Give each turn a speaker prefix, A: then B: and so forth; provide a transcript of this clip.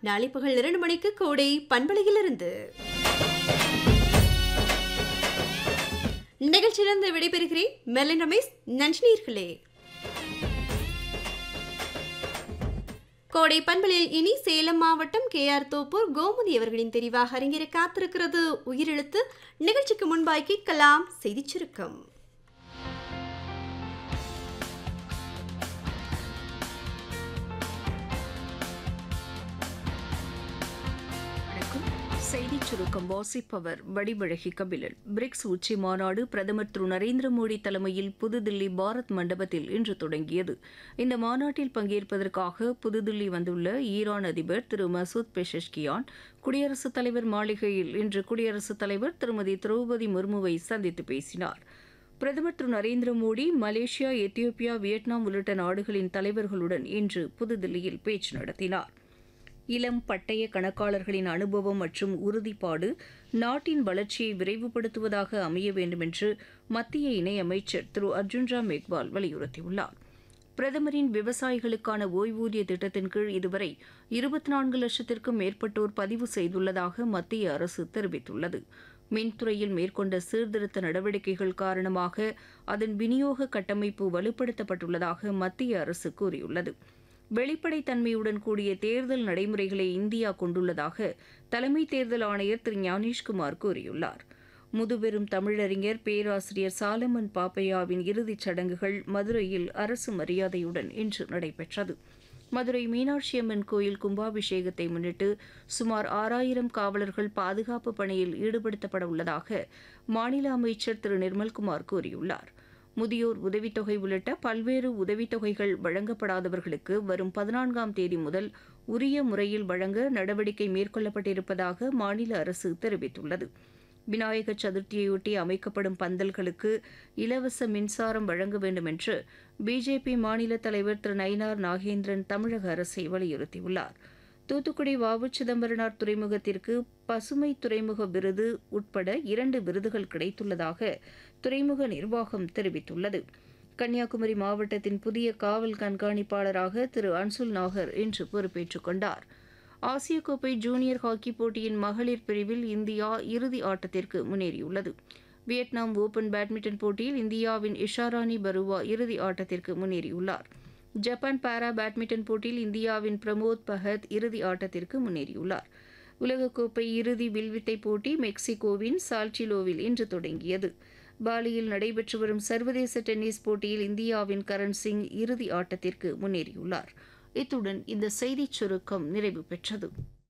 A: நாளை பகல் 2 மணிக்கு கோடை பண்பலையிலிருந்து. நிகழ்ச்சியிலிருந்து விடைபெறுகிறேன். மெர்லின் ரமேஷ். நன்றி நேயர்களே. கோடை பண்பலையில் இனி சேலம் மாவட்டம் KR தோப்பூர் கோமதி அவர்களின் தெரிவாக அரங்கிற காத்திருக்கிறது உயிரெழுத்து. நிகழ்ச்சிக்கு முன்பாய் கேட்கலாம் செய்திச் சுருக்கம்.
B: செய்திச் சுருக்கம் வாசிப்பவர் வடிவழகி கபிலன். பிரிக்ஸ் உச்சி மாநாடு பிரதமர் திரு நரேந்திர மோடி தலைமையில் புதுதில்லி பாரத் மண்டபத்தில் இன்று தொடங்கியது. இந்த மாநாட்டில் பங்கேற்பதற்காக புதுதில்லி வந்துள்ள ஈரான் அதிபர் திரு மசூத் பெஷஷ்கியான் குடியரசுத் தலைவர் மாளிகையில் இன்று குடியரசுத் தலைவர் திருமதி திரௌபதி முர்முவை சந்தித்து பேசினார். பிரதமர் திரு Narendra Modi Malaysia, Ethiopia, Vietnam உள்ளிட்ட நாடுகளின் தலைவர்களுடன் இன்று புதுதில்லியில் பேச்சு நடத்தினார். இளம் பட்டய கணக்காளர்களின் அனுபவம் மற்றும் உறுதிப்பாடு நாட்டின் வளர்ச்சியை விரைவுபடுத்துவதாக அமைய வேண்டும் என்று மத்திய இணையமைச்சர் திரு அர்ஜுன் ராம் மெக்வால் வலியுறுத்தியுள்ளார். பிரதமரின் விவசாயிகளுக்கான ஓய்வூதிய திட்டத்தின் கீழ் இதுவரை 24 லட்சத்திற்கும் மேற்பட்டோர் பதிவு செய்துள்ளதாக மத்திய அரசு தெரிவித்துள்ளது. மின்துறையில் மேற்கொண்ட சீர்திருத்த நடவடிக்கைகள் காரணமாக அதன் விநியோக கட்டமைப்பு வலுப்படுத்தப்பட்டுள்ளதாக மத்திய அரசு கூறியுள்ளது. வெளிப்படைத்தன்மையுடன் கூடிய தேர்தல் நடைமுறைகளை இந்தியா கொண்டுள்ளதாக தலைமை தேர்தல் ஆணையர் திரு ஞானேஷ்குமார் கூறியுள்ளார். முதுபெரும் தமிழறிஞர் பேராசிரியர் சாலமன் பாப்பையாவின் இறுதிச் சடங்குகள் மதுரையில் அரசு மரியாதையுடன் இன்று நடைபெற்றது. மதுரை மீனாட்சியம்மன் கோயில் கும்பாபிஷேகத்தை முன்னிட்டு சுமார் 6000 காவலர்கள் பாதுகாப்பு பணியில் ஈடுபடுத்தப்பட உள்ளதாக மாநில அமைச்சர் திரு நிர்மல்குமார் கூறியுள்ளார். முதியோர் உதவித்தொகை உள்ளிட்ட பல்வேறு உதவித்தொகைகள் வழங்கப்படாதவர்களுக்கு வரும் 14ஆம் தேதி முதல் உரிய முறையில் வழங்க நடவடிக்கை மேற்கொள்ளப்பட்டிருப்பதாக மாநில அரசு தெரிவித்துள்ளது. விநாயகர் சதுர்த்தியையொட்டி அமைக்கப்படும் பந்தல்களுக்கு இலவச மின்சாரம் வழங்க வேண்டும் என்று பிஜேபி மாநில தலைவர் திரு நயினார் நாகேந்திரன் தமிழக அரசை வலியுறுத்தியுள்ளார். தூத்துக்குடி வ.உ. சிதம்பரனார் துறைமுகத்திற்கு பசுமை துறைமுக விருது உட்பட 2 விருதுகள் கிடைத்துள்ளதாக துறைமுக நிர்வாகம் தெரிவித்துள்ளது. கன்னியாகுமரி மாவட்டத்தின் புதிய காவல் கண்காணிப்பாளராக திரு அன்சுல் நாகர் இன்று பொறுப்பேற்றுக் கொண்டார். ஆசிய கோப்பை ஜூனியர் ஹாக்கி போட்டியின் மகளிர் பிரிவில் இந்தியா இறுதி ஆட்டத்திற்கு முன்னேறியுள்ளது. வியட்நாம் ஓபன் பேட்மிண்டன் போட்டியில் இந்தியாவின் இஷாராணி பருவா இறுதி ஆட்டத்திற்கு முன்னேறியுள்ளார். ஜப்பான் பாரா பேட்மிண்டன் போட்டியில் இந்தியாவின் பிரமோத் பகத் இறுதி ஆட்டத்திற்கு முன்னேறியுள்ளார். உலகக்கோப்பை இறுதி வில்வித்தை போட்டி மெக்சிகோவின் சால்டிலோவில் இன்று தொடங்கியது. பாலியில் நடைபெற்று வரும் சர்வதேச டென்னிஸ் போட்டியில் இந்தியாவின் கரண் சிங் இறுதி ஆட்டத்திற்கு முன்னேறியுள்ளார். இத்துடன் இந்த செய்திச் சுருக்கம் நிறைவு பெற்றது.